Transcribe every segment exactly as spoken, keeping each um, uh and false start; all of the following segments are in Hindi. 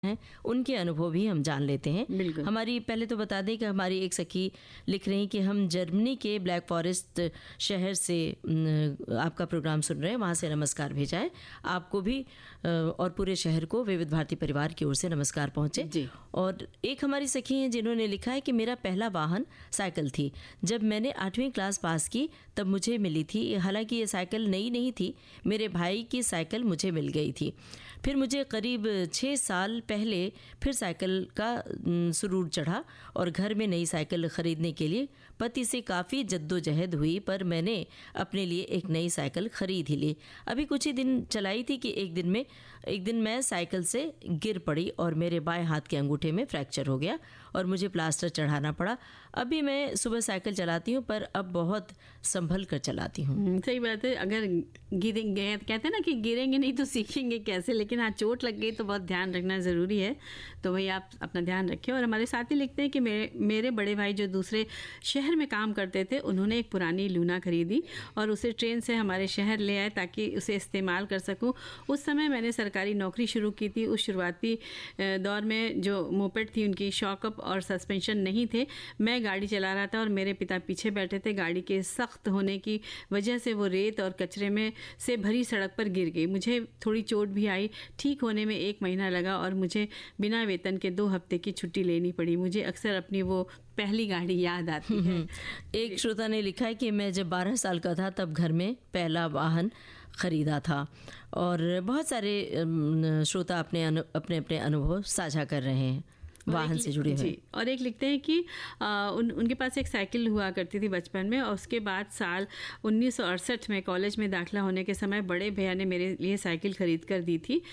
हैं उनके अनुभव भी हम जान लेते हैं। बिल्कुल। हमारी पहले तो बता दें कि हमारी एक सखी लिख रही कि हम जर्मनी के ब्लैक फॉरेस्ट शहर से न, आपका प्रोग्राम सुन रहे हैं, वहाँ से नमस्कार भेजा है। आपको भी अ, और पूरे शहर को विविध भारती परिवार की ओर से नमस्कार पहुँचे। जी। और एक हमारी सखी हैं जिन्होंने लिखा है कि मेरा पहला वाहन साइकिल थी। जब मैंने आठवीं क्लास पास की तब मुझे मिली थी। हालांकि ये साइकिल नई नहीं थी, मेरे भाई की साइकिल मुझे मिल गई थी। फिर मुझे करीब छः साल पहले फिर साइकिल का सुरूर चढ़ा और घर में नई साइकिल ख़रीदने के लिए पति से काफ़ी जद्दोजहद हुई, पर मैंने अपने लिए एक नई साइकिल ख़रीद ही ली। अभी कुछ ही दिन चलाई थी कि एक दिन में एक दिन मैं साइकिल से गिर पड़ी और मेरे बाएं हाथ के अंगूठे में फ्रैक्चर हो गया और मुझे प्लास्टर चढ़ाना पड़ा। अभी मैं सुबह साइकिल चलाती हूँ, पर अब बहुत संभल कर चलाती हूँ। सही बात है। अगर गिरेंगे, कहते हैं ना कि गिरेंगे नहीं तो सीखेंगे कैसे, लेकिन हाँ चोट लग गई तो बहुत ध्यान रखना ज़रूरी है। तो वही आप अपना ध्यान रखें। और हमारे साथी लिखते हैं कि मेरे मेरे बड़े भाई जो दूसरे शहर में काम करते थे, उन्होंने एक पुरानी लूना खरीदी और उसे ट्रेन से हमारे शहर ले आए ताकि उसे इस्तेमाल कर सकूं। उस समय मैंने सरकारी नौकरी शुरू की थी। उस शुरुआती दौर में जो मोपेड थी उनकी शॉकअप और सस्पेंशन नहीं थे। मैं गाड़ी चला रहा था और मेरे पिता पीछे बैठे थे। गाड़ी के सख्त होने की वजह से वो रेत और कचरे में से भरी सड़क पर गिर गई। मुझे थोड़ी चोट भी आई। ठीक होने में एक महीना लगा और मुझे बिना वेतन के दो हफ्ते की छुट्टी लेनी पड़ी। मुझे अक्सर अपनी वो पहली गाड़ी याद आती है। एक श्रोता ने लिखा है कि मैं जब बारह साल का था तब घर में पहला वाहन ख़रीदा था। और बहुत सारे श्रोता अपने अनु, अपने अपने अनुभव साझा कर रहे हैं वाहन से जुड़े हुए। और एक लिखते हैं कि आ, उन उनके पास एक साइकिल हुआ करती थी बचपन में, और उसके बाद साल उन्नीस सौ अड़सठ में कॉलेज में दाखिला होने के समय बड़े भैया ने मेरे लिए साइकिल ख़रीद कर दी थी,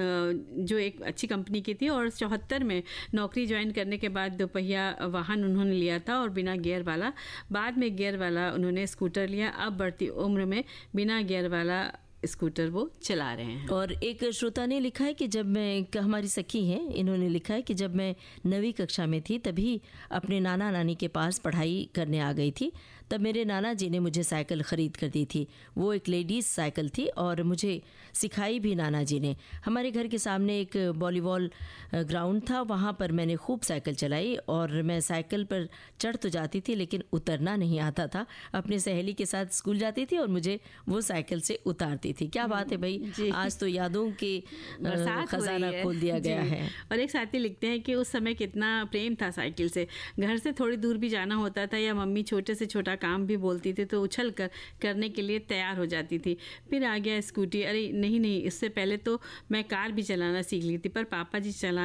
जो एक अच्छी कंपनी की थी। और चौहत्तर में नौकरी ज्वाइन करने के बाद दोपहिया वाहन उन्होंने लिया था और बिना गियर वाला। बाद में गियर वाला उन्होंने स्कूटर लिया। अब बढ़ती उम्र में बिना गियर वाला स्कूटर वो चला रहे हैं। और एक श्रोता ने लिखा है कि जब मैं, हमारी सखी हैं, इन्होंने लिखा है कि जब मैं नवीं कक्षा में थी तभी अपने नाना नानी के पास पढ़ाई करने आ गई थी। तब मेरे नाना जी ने मुझे साइकिल ख़रीद कर दी थी। वो एक लेडीज़ साइकिल थी और मुझे सिखाई भी नाना जी ने। हमारे घर के सामने एक वॉलीबॉल ग्राउंड था, वहाँ पर मैंने खूब साइकिल चलाई और मैं साइकिल पर चढ़ तो जाती थी लेकिन उतरना नहीं आता था। अपनी सहेली के साथ स्कूल जाती थी और मुझे वो साइकिल से उतारती थी। क्या बात है भाई, आज तो यादों के खजाना खोल दिया गया है। और एक साथी लिखते हैं कि उस समय कितना प्रेम था साइकिल से। घर से थोड़ी दूर भी जाना होता था या मम्मी छोटे से छोटा काम भी बोलती थी तो उछल कर करने के लिए तैयार हो जाती थी। फिर आ गया स्कूटी। अरे नहीं नहीं, इससे पहले तो मैं कार भी चलाना सीख ली थी, पर पापा जी चला